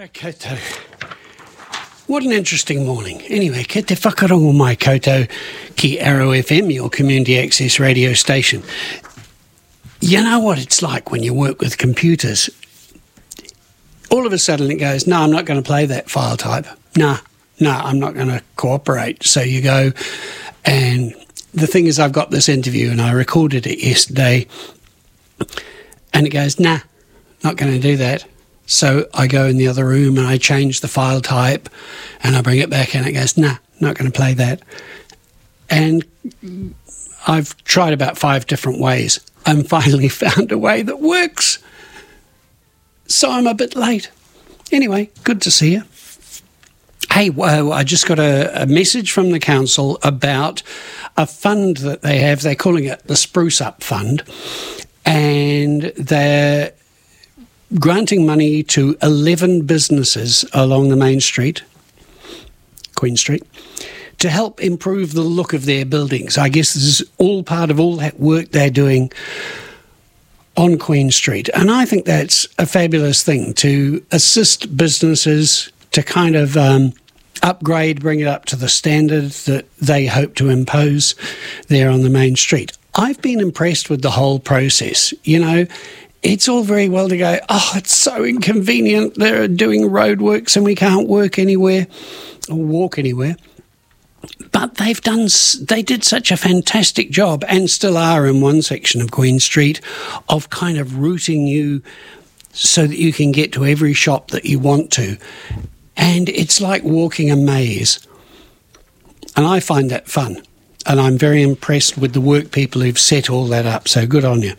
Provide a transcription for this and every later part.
Koutou. What an interesting morning. Anyway, ke te whakarongo mai koutou ki Arrow FM, your community access radio station. You know what it's like when you work with computers. All of a sudden it goes, no, I'm not going to play that file type. No, I'm not going to cooperate. So you go, and the thing is, I've got this interview and I recorded it yesterday, and it goes, nah, not going to do that. So I go in the other room and I change the file type and I bring it back and it goes, nah, not going to play that. And I've tried about 5 different ways. And finally found a way that works. So I'm a bit late. Anyway, good to see you. Hey, well, I just got a message from the council about a fund that they have. They're calling it the Spruce Up Fund. And they're granting money to 11 businesses along the main street, Queen Street, to help improve the look of their buildings. I guess this is all part of all that work they're doing on Queen Street. And I think that's a fabulous thing, to assist businesses to kind of upgrade, bring it up to the standard that they hope to impose there on the main street. I've been impressed with the whole process. You know, it's all very well to go, oh, it's so inconvenient. They're doing roadworks and we can't work anywhere or walk anywhere. But they did such a fantastic job, and still are in one section of Queen Street, of kind of routing you so that you can get to every shop that you want to. And it's like walking a maze. And I find that fun. And I'm very impressed with the work people who've set all that up. So good on you.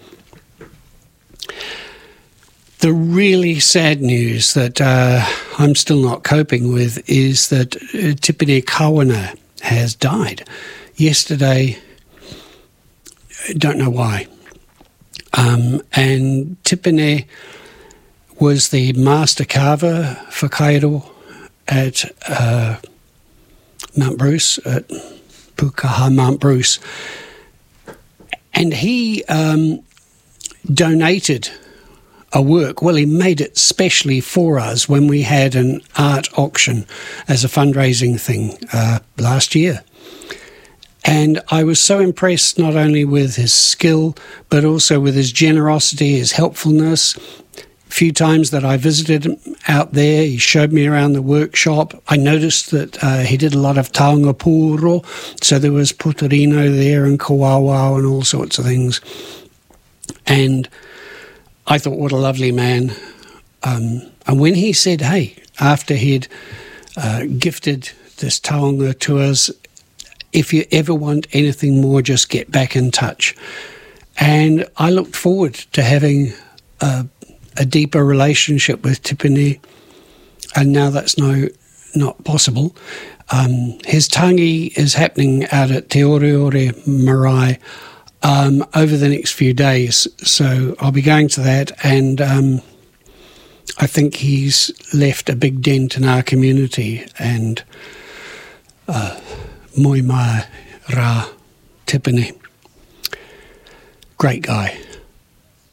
The really sad news that I'm still not coping with is that Tipene Kawana has died. Yesterday, don't know why. And Tipene was the master carver for Kairo at Mount Bruce, at Pukaha Mount Bruce. And he donated a work. Well, he made it specially for us when we had an art auction as a fundraising thing last year. And I was so impressed not only with his skill, but also with his generosity, his helpfulness. A few times that I visited him out there, he showed me around the workshop. I noticed that he did a lot of taonga pūoro, so there was putarino there and kawawa and all sorts of things. And I thought, what a lovely man. And when he said, hey, after he'd gifted this taonga to us, if you ever want anything more, just get back in touch. And I looked forward to having a deeper relationship with Tipene, and now that's not possible. His tangi is happening out at Te Oreore Marae over the next few days, so I'll be going to that, and I think he's left a big dent in our community, and moi mai rā Tipene. Great guy.